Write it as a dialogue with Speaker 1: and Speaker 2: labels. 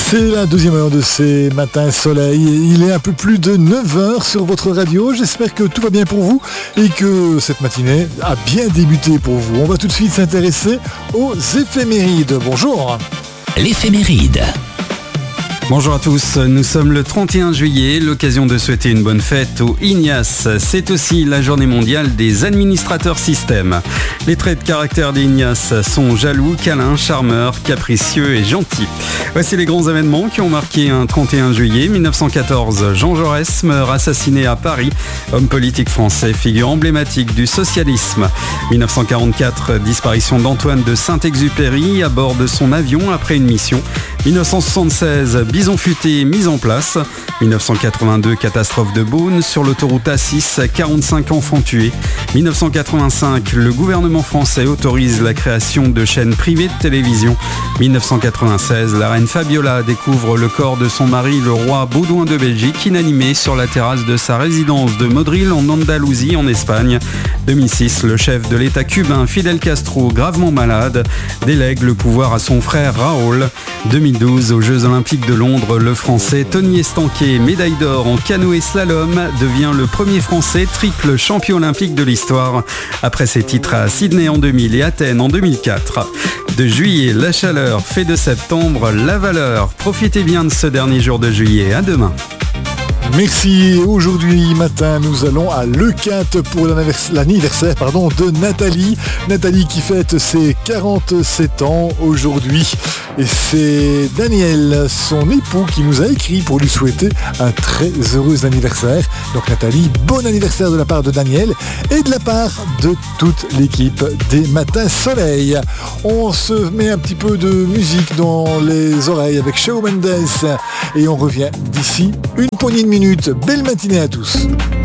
Speaker 1: C'est la deuxième heure de ces matins soleil. Il est un peu plus de 9h sur votre radio. J'espère que tout va bien pour vous et que cette matinée a bien débuté pour vous. On va tout de suite s'intéresser aux éphémérides. Bonjour.
Speaker 2: L'éphéméride.
Speaker 3: Bonjour à tous, nous sommes le 31 juillet, l'occasion de souhaiter une bonne fête au Ignace. C'est aussi la journée mondiale des administrateurs système. Les traits de caractère des Ignace sont jaloux, câlins, charmeurs, capricieux et gentils. Voici les grands événements qui ont marqué un 31 juillet 1914. Jean Jaurès meurt assassiné à Paris, homme politique français, figure emblématique du socialisme. 1944, disparition d'Antoine de Saint-Exupéry à bord de son avion après une mission. 1976, Bison futé mise en place. 1982, catastrophe de Beaune sur l'autoroute A6, 45 enfants tués. 1985, le gouvernement français autorise la création de chaînes privées de télévision. 1996, la reine Fabiola découvre le corps de son mari, le roi Baudouin de Belgique, inanimé sur la terrasse de sa résidence de Modril en Andalousie, en Espagne. 2006, le chef de l'État cubain Fidel Castro, gravement malade, délègue le pouvoir à son frère Raoul. 2012, aux Jeux Olympiques de Londres, le Français Tony Estanquet, médaille d'or en canoë slalom, devient le premier Français triple champion olympique de l'histoire, après ses titres à Sydney en 2000 et Athènes en 2004. De juillet, la chaleur fait de septembre la valeur. Profitez bien de ce dernier jour de juillet. À demain.
Speaker 1: Merci. Aujourd'hui matin, nous allons à Leucate pour l'anniversaire de Nathalie. Nathalie qui fête ses 47 ans aujourd'hui. Et c'est Daniel, son époux, qui nous a écrit pour lui souhaiter un très heureux anniversaire. Donc Nathalie, bon anniversaire de la part de Daniel et de la part de toute l'équipe des Matins Soleil. On se met un petit peu de musique dans les oreilles avec Shawn Mendes et on revient d'ici une poignée de minutes. Belle matinée à tous.